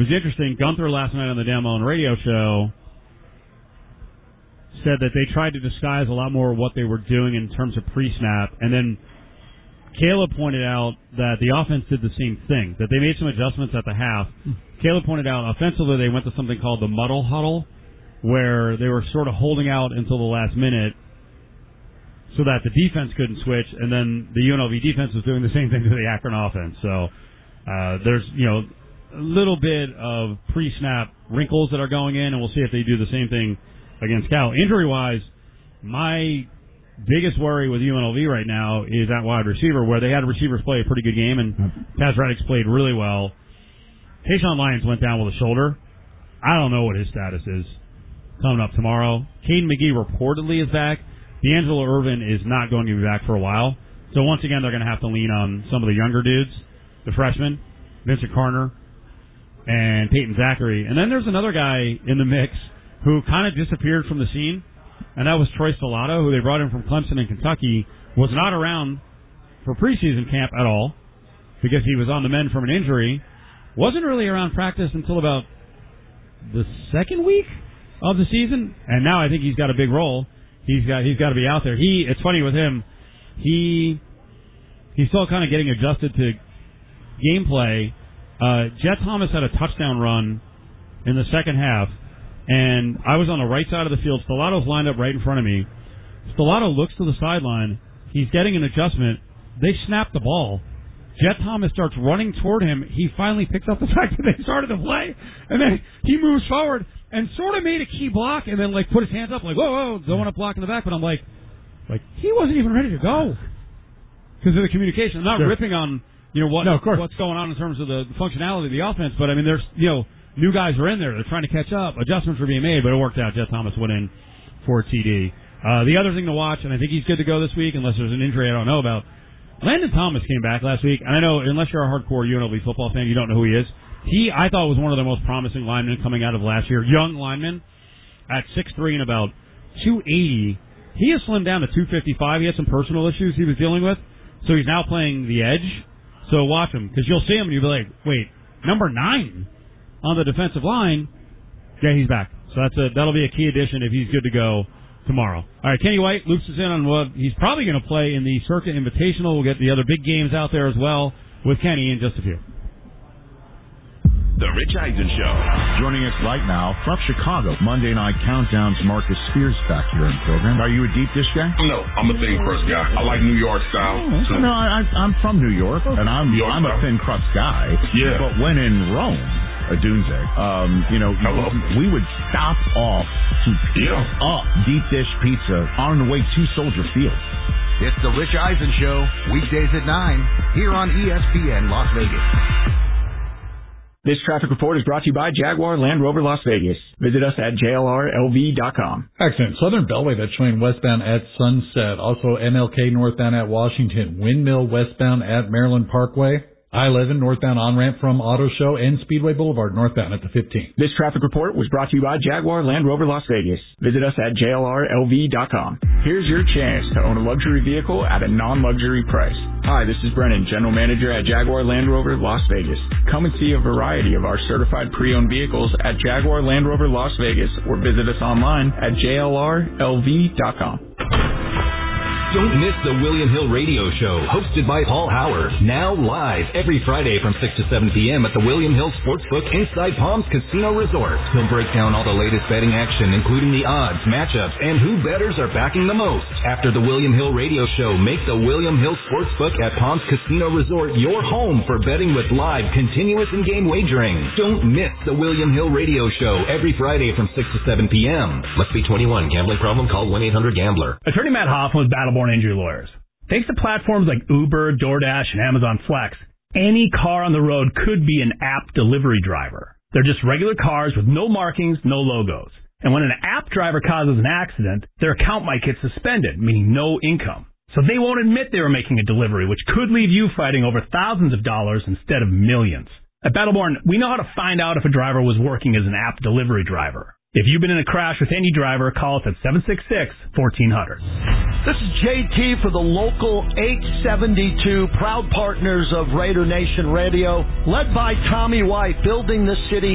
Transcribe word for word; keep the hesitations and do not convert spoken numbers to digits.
was interesting. Gunther last night on the Dan Mullen radio show said that they tried to disguise a lot more what they were doing in terms of pre-snap, and then Caleb pointed out that the offense did the same thing, that they made some adjustments at the half. Caleb pointed out offensively they went to something called the muddle huddle, where they were sort of holding out until the last minute so that the defense couldn't switch, and then the U N L V defense was doing the same thing to the Akron offense. So uh, there's, you know, a little bit of pre-snap wrinkles that are going in, and we'll see if they do the same thing against Cal. Injury-wise, my biggest worry with U N L V right now is at wide receiver, where they had receivers play a pretty good game, and Taz Radix played really well. Tayshawn Lyons went down with a shoulder. I don't know what his status is coming up tomorrow. Caden McGee reportedly is back. D'Angelo Irvin is not going to be back for a while. So once again, they're going to have to lean on some of the younger dudes, the freshmen, Vincent Carter and Peyton Zachary. And then there's another guy in the mix who kind of disappeared from the scene, and that was Troy Stellato, who they brought in from Clemson in Kentucky, was not around for preseason camp at all because he was on the mend from an injury. Wasn't really around practice until about the second week of the season, and now I think he's got a big role. He's got he's got to be out there. He it's funny with him. He he's still kind of getting adjusted to gameplay. Uh, Jet Thomas had a touchdown run in the second half, and I was on the right side of the field. Stellato's lined up right in front of me. Stellato looks to the sideline. He's getting an adjustment. They snap the ball. Jet Thomas starts running toward him. He finally picks up the fact that they started the play, and then he moves forward and sort of made a key block, and then like put his hands up like, whoa, whoa, don't want to block in the back. But I'm like, like he wasn't even ready to go because of the communication. I'm not sure. ripping on you know what no, of course. what's going on in terms of the functionality of the offense, but I mean, there's you know new guys are in there. They're trying to catch up. Adjustments were being made, but it worked out. Jet Thomas went in for T D. Uh, the other thing to watch, and I think he's good to go this week, unless there's an injury I don't know about. Landon Thomas came back last week, and I know unless you're a hardcore U N L V football fan, you don't know who he is. He, I thought, was one of the most promising linemen coming out of last year. Young lineman at six three and about two eighty. He has slimmed down to two fifty-five. He had some personal issues he was dealing with, so he's now playing the edge. So watch him, because you'll see him and you'll be like, wait, number nine on the defensive line? Yeah, he's back. So that's a, that'll be a key addition if he's good to go tomorrow. All right, Kenny White loops us in on what he's probably going to play in the Circa Invitational. We'll get the other big games out there as well with Kenny in just a few. The Rich Eisen Show. Joining us right now from Chicago, Monday Night Countdown's Marcus Spears back here in the program. Are you a deep dish guy? No, I'm a thin crust guy. I like New York style. Oh, so. No, I, I'm from New York, and I'm York I'm a thin crust guy. Yeah. But when in Rome, a Dunze, um, you know, Hello. we would stop off to pick yeah. up deep dish pizza on the way to Soldier Field. It's the Rich Eisen Show, weekdays at nine, here on E S P N Las Vegas. This traffic report is brought to you by Jaguar Land Rover Las Vegas. Visit us at J L R L V dot com. Excellent. Southern Beltway, that's showing westbound at Sunset. Also M L K northbound at Washington. Windmill westbound at Maryland Parkway. I eleven northbound on-ramp from Auto Show and Speedway Boulevard northbound at the fifteenth. This traffic report was brought to you by Jaguar Land Rover Las Vegas. Visit us at J L R L V dot com. Here's your chance to own a luxury vehicle at a non-luxury price. Hi, this is Brennan, General Manager at Jaguar Land Rover Las Vegas. Come and see a variety of our certified pre-owned vehicles at Jaguar Land Rover Las Vegas or visit us online at J L R L V dot com. Don't miss the William Hill Radio Show, hosted by Paul Howard. Now live every Friday from six to seven p.m. at the William Hill Sportsbook inside Palms Casino Resort. He'll break down all the latest betting action, including the odds, matchups, and who bettors are backing the most. After the William Hill Radio Show, make the William Hill Sportsbook at Palms Casino Resort your home for betting with live, continuous, and game wagering. Don't miss the William Hill Radio Show every Friday from six to seven p.m. Must be twenty-one. Gambling problem? Call one eight hundred gambler. Attorney Matt Hoffman with Battleborn Injury Lawyers. Thanks to platforms like Uber, DoorDash, and Amazon Flex, any car on the road could be an app delivery driver. They're just regular cars with no markings, no logos. And when an app driver causes an accident, their account might get suspended, meaning no income. So they won't admit they were making a delivery, which could leave you fighting over thousands of dollars instead of millions. At Battleborn, we know how to find out if a driver was working as an app delivery driver. If you've been in a crash with any driver, call us at seven six six, one four zero zero. This is J T for the local eight seventy-two, proud partners of Raider Nation Radio, led by Tommy White, building the city